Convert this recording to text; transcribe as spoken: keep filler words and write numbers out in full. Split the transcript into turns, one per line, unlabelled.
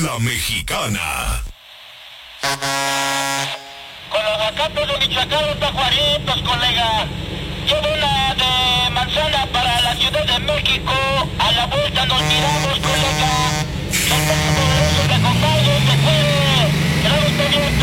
La Mexicana.
Con los acatos de Michoacán, los tajuaritos, colega. Llevo una de manzana para la Ciudad de México. A la vuelta nos miramos.